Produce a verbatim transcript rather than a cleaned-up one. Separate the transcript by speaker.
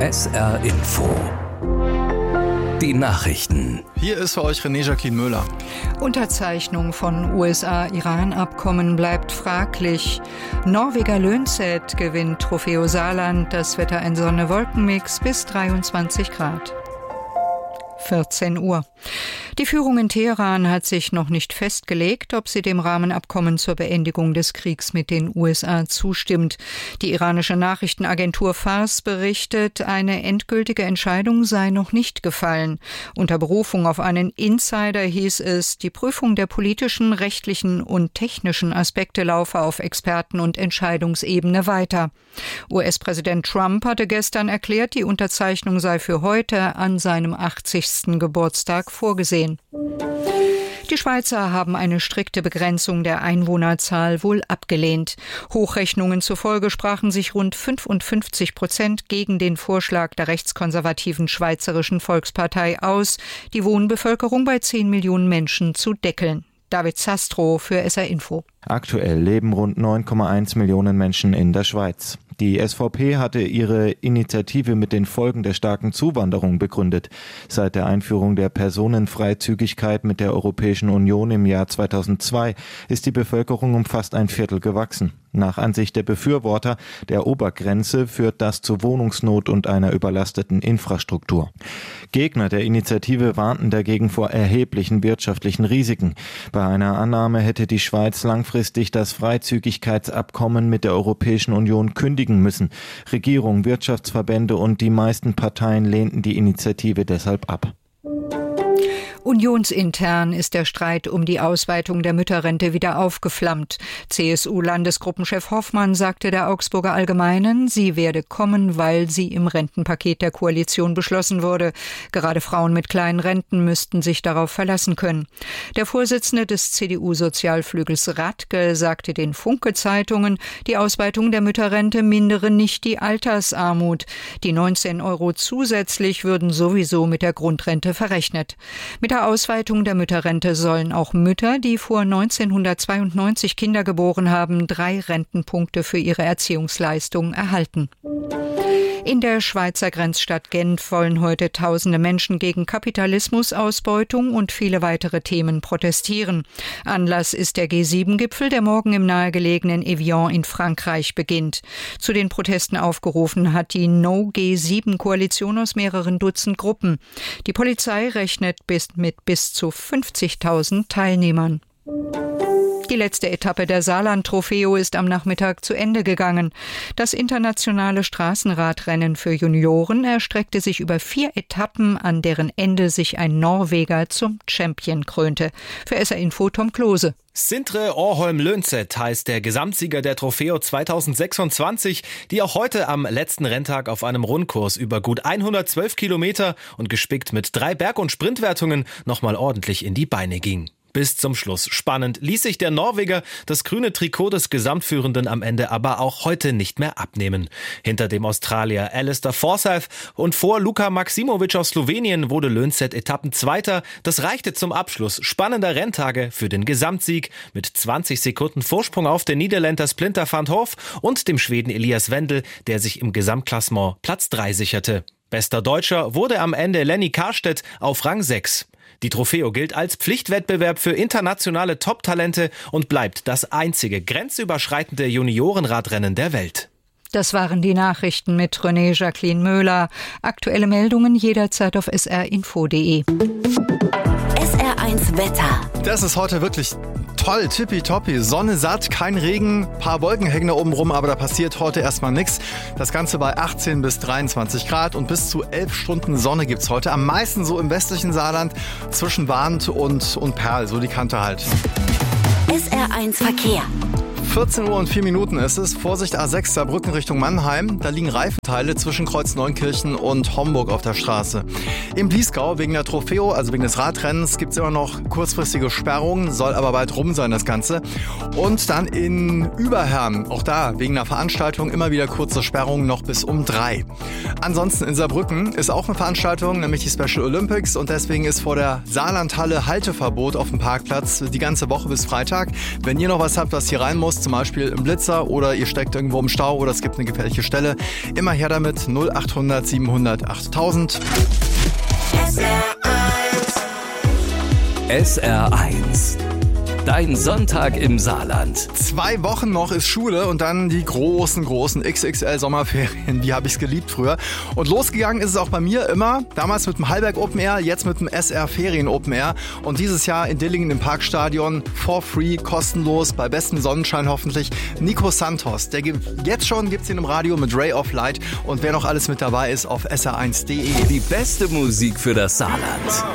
Speaker 1: S R Info. Die Nachrichten.
Speaker 2: Hier ist für euch René-Jacqueline Möller.
Speaker 3: Unterzeichnung von U S A-Iran-Abkommen bleibt fraglich. Norweger Lønseth gewinnt Trofeo Saarland. Das Wetter ein Sonne-Wolken-Mix bis dreiundzwanzig Grad. vierzehn Uhr. Die Führung in Teheran hat sich noch nicht festgelegt, ob sie dem Rahmenabkommen zur Beendigung des Kriegs mit den U S A zustimmt. Die iranische Nachrichtenagentur Fars berichtet, eine endgültige Entscheidung sei noch nicht gefallen. Unter Berufung auf einen Insider hieß es, die Prüfung der politischen, rechtlichen und technischen Aspekte laufe auf Experten- und Entscheidungsebene weiter. U S-Präsident Trump hatte gestern erklärt, die Unterzeichnung sei für heute an seinem achtzigsten Geburtstag vorgesehen. Die Schweizer haben eine strikte Begrenzung der Einwohnerzahl wohl abgelehnt. Hochrechnungen zufolge sprachen sich rund fünfundfünfzig Prozent gegen den Vorschlag der rechtskonservativen Schweizerischen Volkspartei aus, die Wohnbevölkerung bei zehn Millionen Menschen zu deckeln. David Sastro für S R Info.
Speaker 4: Aktuell leben rund neun Komma eins Millionen Menschen in der Schweiz. Die S V P hatte ihre Initiative mit den Folgen der starken Zuwanderung begründet. Seit der Einführung der Personenfreizügigkeit mit der Europäischen Union im Jahr zweitausendzwei ist die Bevölkerung um fast ein Viertel gewachsen. Nach Ansicht der Befürworter der Obergrenze führt das zu Wohnungsnot und einer überlasteten Infrastruktur. Gegner der Initiative warnten dagegen vor erheblichen wirtschaftlichen Risiken. Bei einer Annahme hätte die Schweiz langfristig das Freizügigkeitsabkommen mit der Europäischen Union kündigen müssen. Regierung, Wirtschaftsverbände und die meisten Parteien lehnten die Initiative deshalb ab.
Speaker 3: Unionsintern ist der Streit um die Ausweitung der Mütterrente wieder aufgeflammt. C S U-Landesgruppenchef Hoffmann sagte der Augsburger Allgemeinen, sie werde kommen, weil sie im Rentenpaket der Koalition beschlossen wurde. Gerade Frauen mit kleinen Renten müssten sich darauf verlassen können. Der Vorsitzende des C D U-Sozialflügels Radke sagte den Funke-Zeitungen, die Ausweitung der Mütterrente mindere nicht die Altersarmut. Die neunzehn Euro zusätzlich würden sowieso mit der Grundrente verrechnet. Mit der Ausweitung der Mütterrente sollen auch Mütter, die vor neunzehnhundertzweiundneunzig Kinder geboren haben, drei Rentenpunkte für ihre Erziehungsleistung erhalten. In der Schweizer Grenzstadt Genf wollen heute tausende Menschen gegen Kapitalismusausbeutung und viele weitere Themen protestieren. Anlass ist der G sieben Gipfel, der morgen im nahegelegenen Evian in Frankreich beginnt. Zu den Protesten aufgerufen hat die No G sieben Koalition aus mehreren Dutzend Gruppen. Die Polizei rechnet bis mit bis zu fünfzigtausend Teilnehmern. Die letzte Etappe der Saarland-Trofeo ist am Nachmittag zu Ende gegangen. Das internationale Straßenradrennen für Junioren erstreckte sich über vier Etappen, an deren Ende sich ein Norweger zum Champion krönte. Für S R Info Tom Klose.
Speaker 5: Sindre Årholm Lønseth heißt der Gesamtsieger der Trofeo zweitausendsechsundzwanzig, die auch heute am letzten Renntag auf einem Rundkurs über gut hundertzwölf Kilometer und gespickt mit drei Berg- und Sprintwertungen nochmal ordentlich in die Beine ging. Bis zum Schluss spannend ließ sich der Norweger das grüne Trikot des Gesamtführenden am Ende aber auch heute nicht mehr abnehmen. Hinter dem Australier Alistair Forsyth und vor Luka Maksimovic aus Slowenien wurde Lønseth Etappenzweiter. Das reichte zum Abschluss spannender Renntage für den Gesamtsieg mit zwanzig Sekunden Vorsprung auf den Niederländer Splinter van Hoof und dem Schweden Elias Wendel, der sich im Gesamtklassement Platz drei sicherte. Bester Deutscher wurde am Ende Lenny Karstedt auf Rang sechs. Die Trofeo gilt als Pflichtwettbewerb für internationale Top-Talente und bleibt das einzige grenzüberschreitende Juniorenradrennen der Welt.
Speaker 3: Das waren die Nachrichten mit René-Jacqueline Möller. Aktuelle Meldungen jederzeit auf s r info punkt d e.
Speaker 6: S R eins Wetter.
Speaker 2: Das ist heute wirklich toll, tippitoppi. Sonne satt, kein Regen, paar Wolken hängen da oben rum, aber da passiert heute erstmal nichts. Das Ganze bei achtzehn bis dreiundzwanzig Grad und bis zu elf Stunden Sonne gibt's heute. Am meisten so im westlichen Saarland zwischen Warnt und, und Perl, so die Kante halt.
Speaker 6: S R eins Verkehr.
Speaker 2: vierzehn Uhr und vier Minuten ist es. Vorsicht A sechs Saarbrücken Richtung Mannheim. Da liegen Reifenteile zwischen Kreuz Neunkirchen und Homburg auf der Straße. Im Bliesgau wegen der Trofeo, also wegen des Radrennens, gibt es immer noch kurzfristige Sperrungen. Soll aber bald rum sein, das Ganze. Und dann in Überherrn, auch da wegen einer Veranstaltung immer wieder kurze Sperrungen noch bis um drei. Ansonsten in Saarbrücken ist auch eine Veranstaltung, nämlich die Special Olympics. Und deswegen ist vor der Saarlandhalle Halteverbot auf dem Parkplatz die ganze Woche bis Freitag. Wenn ihr noch was habt, was hier rein muss, los, zum Beispiel im Blitzer oder ihr steckt irgendwo im Stau oder es gibt eine gefährliche Stelle. Immer her damit, null achthundert siebenhundert achttausend.
Speaker 1: S R eins. Dein Sonntag im Saarland.
Speaker 2: Zwei Wochen noch ist Schule und dann die großen, großen X X L-Sommerferien. Wie habe ich es geliebt früher. Und losgegangen ist es auch bei mir immer. Damals mit dem Hallberg Open Air, jetzt mit dem S R Ferien Open Air. Und dieses Jahr in Dillingen im Parkstadion for free, kostenlos, bei bestem Sonnenschein hoffentlich. Nico Santos. Der gibt, jetzt schon gibt es ihn im Radio mit Ray of Light. Und wer noch alles mit dabei ist, auf S R eins punkt de.
Speaker 1: Die beste Musik für das Saarland.